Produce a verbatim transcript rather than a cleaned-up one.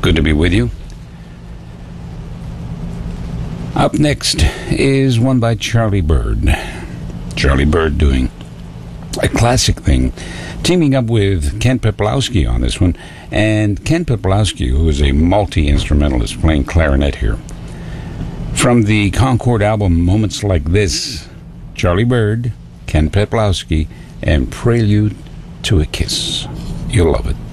Good to be with you. Up next is one by Charlie Byrd. Charlie Byrd doing a classic thing, teaming up with Ken Peplowski on this one. And Ken Peplowski, who is a multi-instrumentalist, playing clarinet here. From the Concord album Moments Like This, Charlie Byrd, Ken Peplowski, and Prelude to a Kiss. You'll love it.